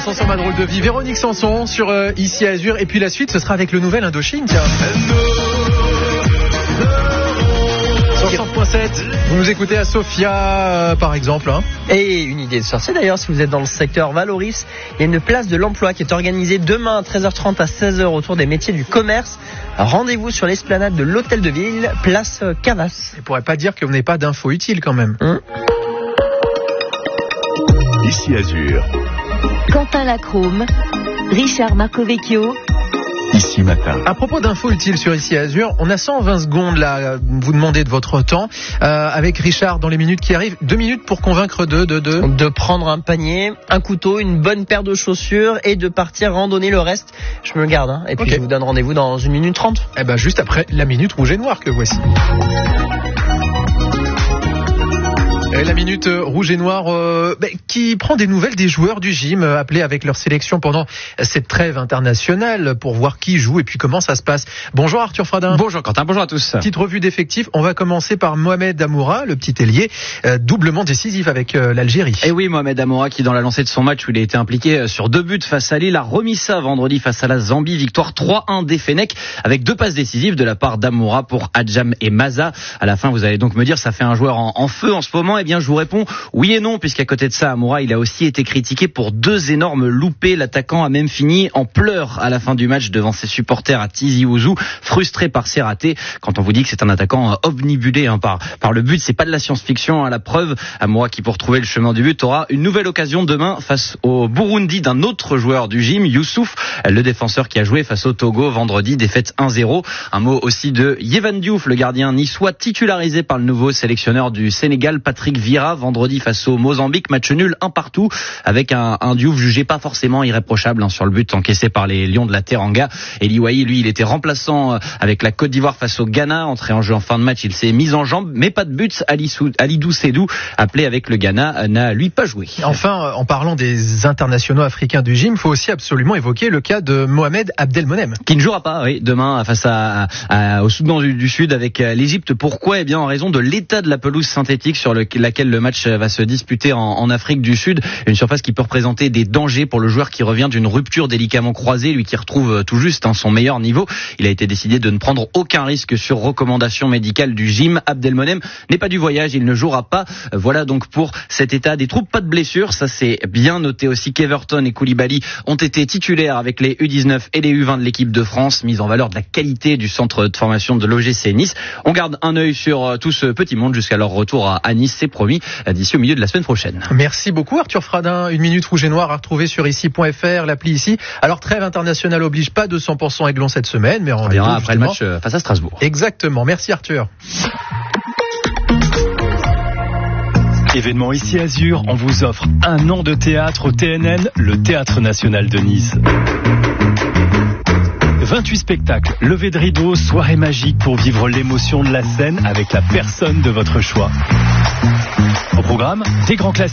Sanson sur Ma Drôle de Vie. Véronique Sanson sur Ici Azur. Et puis la suite, ce sera avec le nouvel Indochine. Tiens. Sur 100.7, vous nous écoutez à Sofia, par exemple. Hein. Et une idée de sortie d'ailleurs, si vous êtes dans le secteur Valoris, il y a une place de l'emploi qui est organisée demain à 13h30 à 16h autour des métiers du commerce. Rendez-vous sur l'esplanade de l'Hôtel de Ville, place Cavas. On ne pourrait pas dire qu'on n'ait pas d'infos utiles quand même. Ici Azur. Quentin Lacrome, Richard Marcovecchio. Ici Matin. À propos d'infos utiles sur Ici Azur, on a 120 secondes là, vous demandez de votre temps, avec Richard dans les minutes qui arrivent. 2 minutes pour convaincre de prendre un panier, un couteau, une bonne paire de chaussures et de partir randonner le reste. Je me le garde, hein. Et puis Je vous donne rendez-vous dans 1 minute 30. Eh ben, juste après la minute rouge et noire que voici. Et la minute rouge et noire qui prend des nouvelles des joueurs du gym appelés avec leur sélection pendant cette trêve internationale pour voir qui joue et puis comment ça se passe. Bonjour Arthur Fradin. Bonjour Quentin, bonjour à tous. Petite revue d'effectifs, on va commencer par Mohamed Amoura, le petit ailier, doublement décisif avec l'Algérie. Et oui, Mohamed Amoura qui dans la lancée de son match où il a été impliqué sur 2 buts face à Lille a remis ça vendredi face à la Zambie, victoire 3-1 des Fennecs avec 2 passes décisives de la part d'Amoura pour Adjam et Maza. À la fin vous allez donc me dire ça fait un joueur en feu en ce moment. Eh bien je vous réponds oui et non, puisqu'à côté de ça, Amoura, il a aussi été critiqué pour 2 énormes loupés. L'attaquant a même fini en pleurs à la fin du match devant ses supporters à Tizi Ouzou, frustré par ses ratés. Quand on vous dit que c'est un attaquant omnibulé par le but, c'est pas de la science-fiction, la preuve. Amoura qui, pour trouver le chemin du but, aura une nouvelle occasion demain face au Burundi d'un autre joueur du gym, Youssouf, le défenseur qui a joué face au Togo vendredi, défaite 1-0. Un mot aussi de Yehvan Diouf, le gardien niçois titularisé par le nouveau sélectionneur du Sénégal, Patrick Vieira, vendredi face au Mozambique, match nul 1-1 avec un Diouf jugé pas forcément irréprochable sur le but encaissé par les Lions de la Teranga. Et Liwaï, lui, il était remplaçant avec la Côte d'Ivoire face au Ghana, entré en jeu en fin de match, il s'est mis en jambe, mais pas de but. Alidou Sédou, appelé avec le Ghana, n'a lui pas joué. Enfin, en parlant des internationaux africains du gym, il faut aussi absolument évoquer le cas de Mohamed Abdelmonem. Qui ne jouera pas, oui, demain face au Soudan du Sud avec l'Égypte. Pourquoi ? Eh bien, en raison de l'état de la pelouse synthétique sur laquelle le match va se disputer en Afrique du Sud, une surface qui peut représenter des dangers pour le joueur qui revient d'une rupture délicatement croisée, lui qui retrouve tout juste son meilleur niveau. Il a été décidé de ne prendre aucun risque sur recommandation médicale du gym. Abdelmonem n'est pas du voyage, il ne jouera pas. Voilà donc pour cet état des troupes, pas de blessure, ça c'est bien noté aussi qu'Everton et Koulibaly ont été titulaires avec les U19 et les U20 de l'équipe de France, mise en valeur de la qualité du centre de formation de l'OGC Nice. On garde un œil sur tout ce petit monde jusqu'à leur retour à Nice, c'est promis, d'ici au milieu de la semaine prochaine. Merci beaucoup Arthur Fradin. 1 minute rouge et noire à retrouver sur ici.fr, l'appli ici. Alors trêve internationale oblige, pas 200% Aiglon cette semaine, mais on verra après le match face à Strasbourg. Exactement, merci Arthur. Événement Ici Azur, on vous offre 1 an de théâtre au TNN, le Théâtre National de Nice. 28 spectacles, levée de rideau, soirée magique pour vivre l'émotion de la scène avec la personne de votre choix. Au programme, des grands classiques.